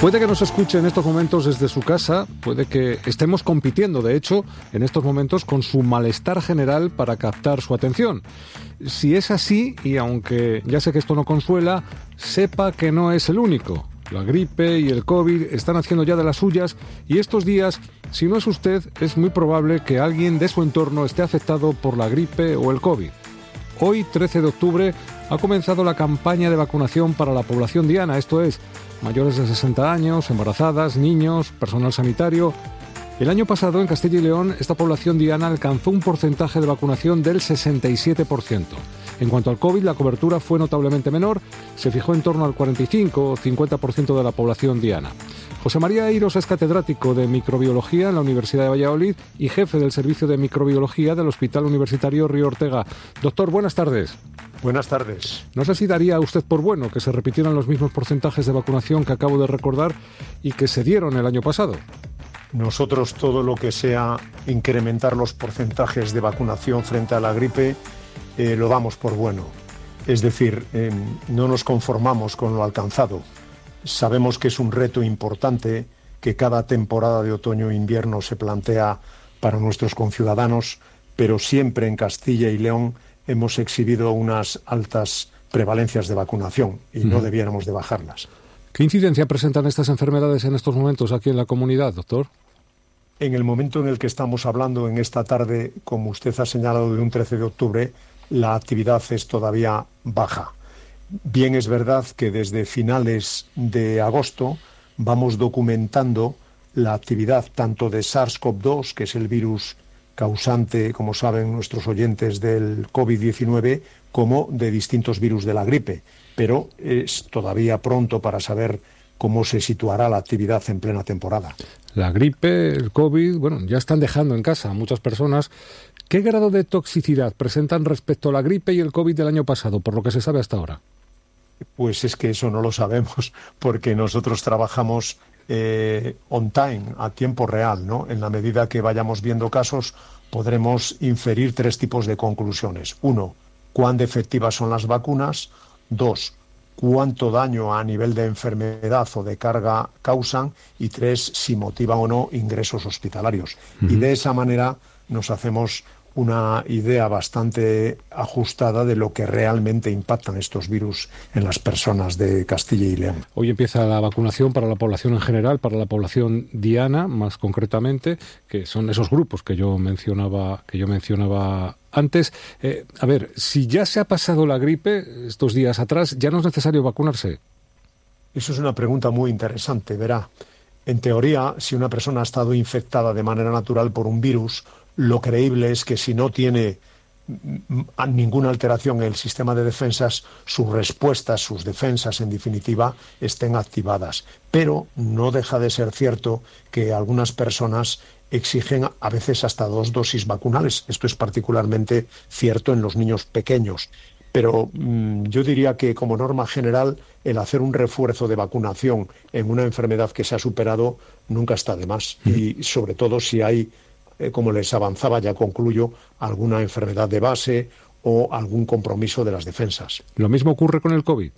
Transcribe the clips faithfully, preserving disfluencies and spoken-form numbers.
Puede que nos escuche en estos momentos desde su casa, puede que estemos compitiendo, de hecho, en estos momentos con su malestar general para captar su atención. Si es así, y aunque ya sé que esto no consuela, sepa que no es el único. La gripe y el COVID están haciendo ya de las suyas y estos días, si no es usted, es muy probable que alguien de su entorno esté afectado por la gripe o el COVID. Hoy, trece de octubre, ha comenzado la campaña de vacunación para la población diana, esto es, mayores de sesenta años, embarazadas, niños, personal sanitario. El año pasado, en Castilla y León, esta población diana alcanzó un porcentaje de vacunación del sesenta y siete por ciento. En cuanto al COVID, la cobertura fue notablemente menor, se fijó en torno al cuarenta y cinco o cincuenta por ciento de la población diana. José María Eiros es catedrático de microbiología en la Universidad de Valladolid y jefe del servicio de microbiología del Hospital Universitario Río Ortega. Doctor, buenas tardes. Buenas tardes. No sé si daría usted por bueno que se repitieran los mismos porcentajes de vacunación que acabo de recordar y que se dieron el año pasado. Nosotros todo lo que sea incrementar los porcentajes de vacunación frente a la gripe eh, lo damos por bueno. Es decir, eh, no nos conformamos con lo alcanzado. Sabemos que es un reto importante que cada temporada de otoño e invierno se plantea para nuestros conciudadanos, pero siempre en Castilla y León hemos exhibido unas altas prevalencias de vacunación y no debiéramos de bajarlas. ¿Qué incidencia presentan estas enfermedades en estos momentos aquí en la comunidad, doctor? En el momento en el que estamos hablando en esta tarde, como usted ha señalado, de un trece de octubre, la actividad es todavía baja. Bien es verdad que desde finales de agosto vamos documentando la actividad tanto de SARS-CoV dos, que es el virus causante, como saben nuestros oyentes, del COVID diecinueve, como de distintos virus de la gripe. Pero es todavía pronto para saber cómo se situará la actividad en plena temporada. La gripe, el COVID, bueno, ya están dejando en casa a muchas personas. ¿Qué grado de toxicidad presentan respecto a la gripe y el COVID del año pasado, por lo que se sabe hasta ahora? Pues es que eso no lo sabemos, porque nosotros trabajamos eh, on time, a tiempo real, ¿no? En la medida que vayamos viendo casos, podremos inferir tres tipos de conclusiones. Uno, cuán de efectivas son las vacunas. Dos, cuánto daño a nivel de enfermedad o de carga causan. Y tres, si motivan o no ingresos hospitalarios. Uh-huh. Y de esa manera nos hacemos una idea bastante ajustada de lo que realmente impactan estos virus en las personas de Castilla y León. Hoy empieza la vacunación para la población en general, para la población diana, más concretamente, que son esos grupos que yo mencionaba, que yo mencionaba antes. Eh, a ver, si ya se ha pasado la gripe estos días atrás, ¿ya no es necesario vacunarse? Eso es una pregunta muy interesante, verá. En teoría, si una persona ha estado infectada de manera natural por un virus, lo creíble es que si no tiene ninguna alteración en el sistema de defensas, sus respuestas, sus defensas, en definitiva, estén activadas. Pero no deja de ser cierto que algunas personas exigen a veces hasta dos dosis vacunales. Esto es particularmente cierto en los niños pequeños. Pero mmm, yo diría que, como norma general, el hacer un refuerzo de vacunación en una enfermedad que se ha superado nunca está de más. Y sobre todo si hay, eh, como les avanzaba, ya concluyo, alguna enfermedad de base o algún compromiso de las defensas. ¿Lo mismo ocurre con el COVID?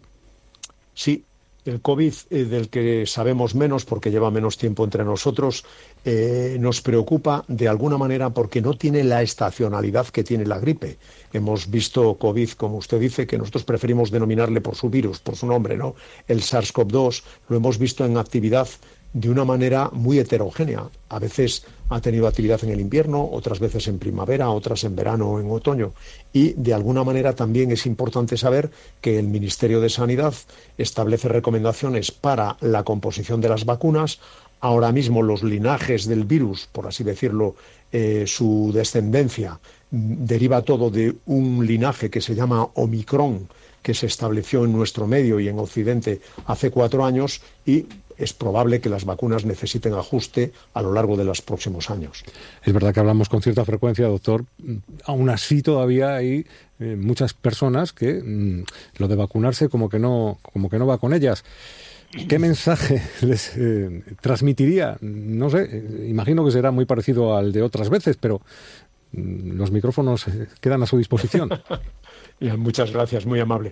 Sí. El COVID, eh, del que sabemos menos porque lleva menos tiempo entre nosotros, eh, nos preocupa de alguna manera porque no tiene la estacionalidad que tiene la gripe. Hemos visto COVID, como usted dice, que nosotros preferimos denominarle por su virus, por su nombre, ¿no? El SARS-CoV dos, lo hemos visto en actividad de una manera muy heterogénea. A veces ha tenido actividad en el invierno, otras veces en primavera, otras en verano o en otoño. Y de alguna manera también es importante saber que el Ministerio de Sanidad establece recomendaciones para la composición de las vacunas. Ahora mismo los linajes del virus, por así decirlo, eh, su descendencia, deriva todo de un linaje que se llama Omicron, que se estableció en nuestro medio y en Occidente hace cuatro años y es probable que las vacunas necesiten ajuste a lo largo de los próximos años. Es verdad que hablamos con cierta frecuencia, doctor. Aún así todavía hay eh, muchas personas que mmm, lo de vacunarse como que no, como que no va con ellas. ¿Qué mensaje les eh, transmitiría? No sé, eh, imagino que será muy parecido al de otras veces, pero mmm, los micrófonos eh, quedan a su disposición. Muchas gracias, muy amable.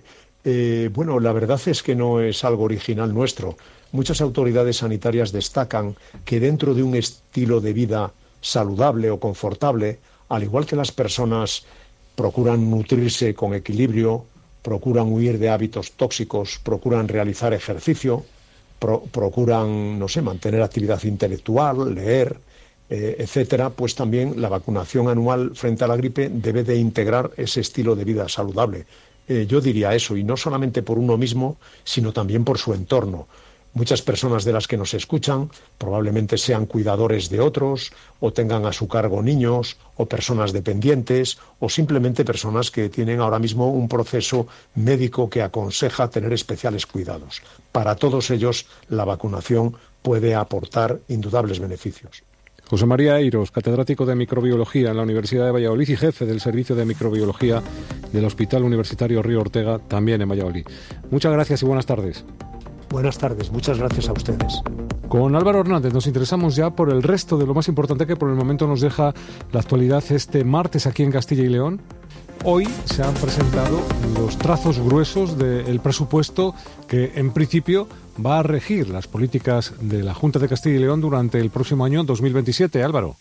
Eh, bueno, la verdad es que no es algo original nuestro. Muchas autoridades sanitarias destacan que dentro de un estilo de vida saludable o confortable, al igual que las personas procuran nutrirse con equilibrio, procuran huir de hábitos tóxicos, procuran realizar ejercicio, pro, procuran, no sé, mantener actividad intelectual, leer, eh, etcétera, pues también la vacunación anual frente a la gripe debe de integrar ese estilo de vida saludable. Eh, yo diría eso, y no solamente por uno mismo, sino también por su entorno. Muchas personas de las que nos escuchan probablemente sean cuidadores de otros, o tengan a su cargo niños, o personas dependientes, o simplemente personas que tienen ahora mismo un proceso médico que aconseja tener especiales cuidados. Para todos ellos, la vacunación puede aportar indudables beneficios. José María Eiros, catedrático de Microbiología en la Universidad de Valladolid y jefe del Servicio de Microbiología del Hospital Universitario Río Ortega, también en Valladolid. Muchas gracias y buenas tardes. Buenas tardes, muchas gracias a ustedes. Con Álvaro Hernández nos interesamos ya por el resto de lo más importante que por el momento nos deja la actualidad este martes aquí en Castilla y León. Hoy se han presentado los trazos gruesos del presupuesto que en principio va a regir las políticas de la Junta de Castilla y León durante el próximo año dos mil veintisiete. Álvaro.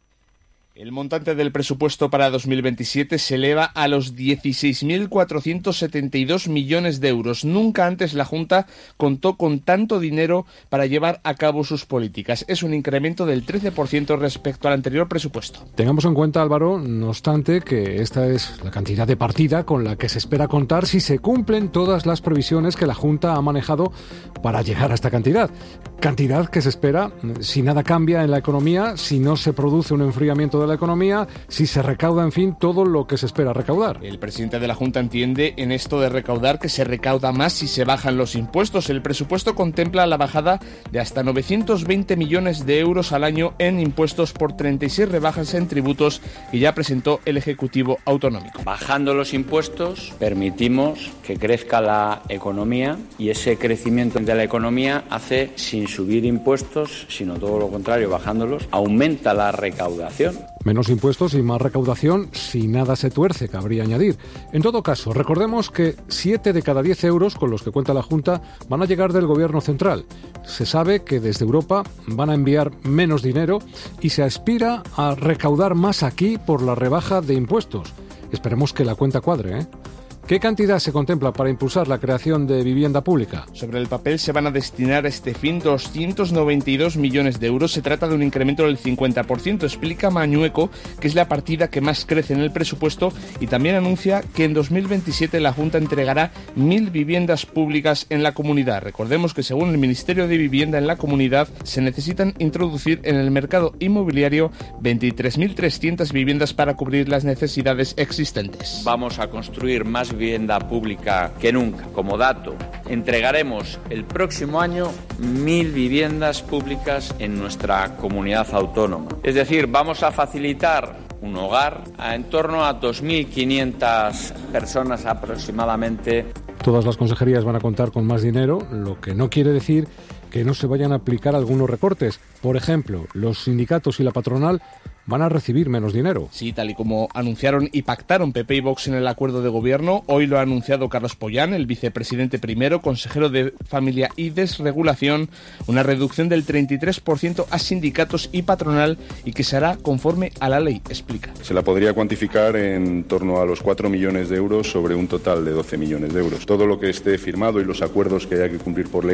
El montante del presupuesto para dos mil veintisiete se eleva a los dieciséis mil cuatrocientos setenta y dos millones de euros. Nunca antes la Junta contó con tanto dinero para llevar a cabo sus políticas. Es un incremento del trece por ciento respecto al anterior presupuesto. Tengamos en cuenta, Álvaro, no obstante, que esta es la cantidad de partida con la que se espera contar si se cumplen todas las previsiones que la Junta ha manejado para llegar a esta cantidad. Cantidad que se espera si nada cambia en la economía, si no se produce un enfriamiento de la economía, si se recauda, en fin, todo lo que se espera recaudar. El presidente de la Junta entiende en esto de recaudar que se recauda más si se bajan los impuestos. El presupuesto contempla la bajada de hasta novecientos veinte millones de euros al año en impuestos por treinta y seis rebajas en tributos que ya presentó el Ejecutivo Autonómico. Bajando los impuestos permitimos que crezca la economía, y ese crecimiento de la economía hace, sin subir impuestos, sino todo lo contrario, bajándolos, aumenta la recaudación. Menos impuestos y más recaudación si nada se tuerce, cabría añadir. En todo caso, recordemos que siete de cada diez euros con los que cuenta la Junta van a llegar del Gobierno central. Se sabe que desde Europa van a enviar menos dinero y se aspira a recaudar más aquí por la rebaja de impuestos. Esperemos que la cuenta cuadre, ¿eh? ¿Qué cantidad se contempla para impulsar la creación de vivienda pública? Sobre el papel se van a destinar a este fin doscientos noventa y dos millones de euros. Se trata de un incremento del cincuenta por ciento, explica Mañueco, que es la partida que más crece en el presupuesto, y también anuncia que en dos mil veintisiete la Junta entregará mil viviendas públicas en la comunidad. Recordemos que según el Ministerio de Vivienda en la comunidad se necesitan introducir en el mercado inmobiliario veintitrés mil trescientas viviendas para cubrir las necesidades existentes. Vamos a construir más vivienda pública que nunca. Como dato, entregaremos el próximo año mil viviendas públicas en nuestra comunidad autónoma. Es decir, vamos a facilitar un hogar a en torno a dos mil quinientas personas aproximadamente. Todas las consejerías van a contar con más dinero, lo que no quiere decir que no se vayan a aplicar algunos recortes. Por ejemplo, los sindicatos y la patronal van a recibir menos dinero. Sí, tal y como anunciaron y pactaron P P y Vox en el acuerdo de gobierno, hoy lo ha anunciado Carlos Pollán, el vicepresidente primero, consejero de Familia y Desregulación, una reducción del treinta y tres por ciento a sindicatos y patronal y que se hará conforme a la ley, explica. Se la podría cuantificar en torno a los cuatro millones de euros sobre un total de doce millones de euros. Todo lo que esté firmado y los acuerdos que haya que cumplir por ley